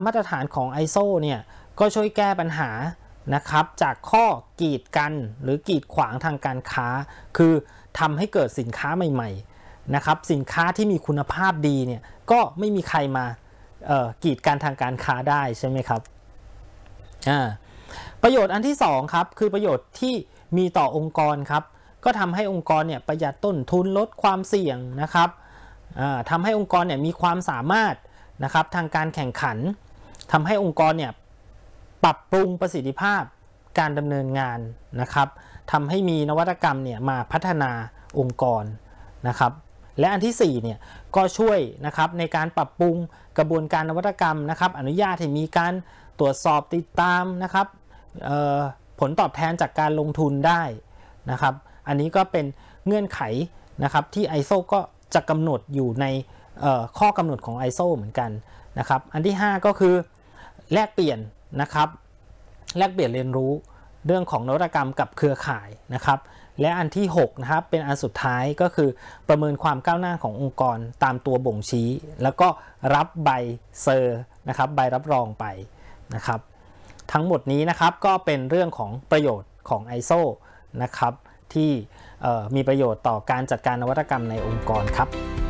มาตรฐานของ ISO เนี่ยก็ช่วยแก้ปัญหานะครับจากข้อกีดกันหรือกีดขวางทางการค้าคือทำให้เกิดสินค้าใหม่ๆนะครับสินค้าที่มีคุณภาพดีเนี่ยก็ไม่มีใครมากีดกันทางการค้าได้ใช่ไหมครับประโยชน์อันที่2ครับคือประโยชน์ที่มีต่อองค์กรครับก็ทำให้องค์กรเนี่ยประหยัดต้นทุนลดความเสี่ยงนะครับทำให้องค์กรเนี่ยมีความสามารถนะครับทางการแข่งขันทำให้องค์กรเนี่ยปรับปรุงประสิทธิภาพการดำเนินงานนะครับทำให้มีนวัตกรรมเนี่ยมาพัฒนาองค์กรนะครับและอันที่4เนี่ยก็ช่วยนะครับในการปรับปรุงกระบวนการนวัตกรรมนะครับอนุญาตให้มีการตรวจสอบติดตามนะครับผลตอบแทนจากการลงทุนได้นะครับอันนี้ก็เป็นเงื่อนไขนะครับที่ ISO ก็จะกำหนดอยู่ในข้อกำหนดของ ISO เหมือนกันนะครับอันที่5ก็คือแลกเปลี่ยนนะครับแลกเปลี่ยนเรียนรู้เรื่องของนวัตกรรมกับเครือข่ายนะครับและอันที่6นะครับเป็นอันสุดท้ายก็คือประเมินความก้าวหน้าขององค์กรตามตัวบ่งชี้แล้วก็รับใบเซอร์นะครับใบรับรองไปนะครับทั้งหมดนี้นะครับก็เป็นเรื่องของประโยชน์ของ ISO นะครับที่มีประโยชน์ต่อการจัดการนวัตกรรมในองค์กรครับ